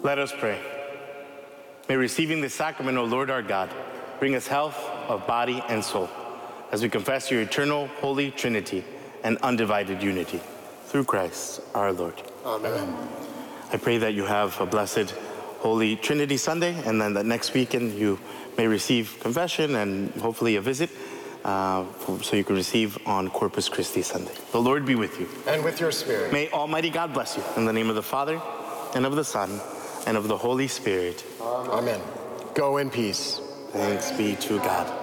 Let us pray. May receiving the sacrament, O Lord our God, bring us health of body and soul, as we confess your eternal, holy Trinity and undivided unity. Through Christ our Lord. Amen. I pray that you have a blessed Holy Trinity Sunday, and then that next weekend you may receive confession and hopefully a visit, so you can receive on Corpus Christi Sunday. The Lord be with you. And with your spirit. May Almighty God bless you. In the name of the Father, and of the Son, and of the Holy Spirit. Amen. Go in peace. Thanks be to God.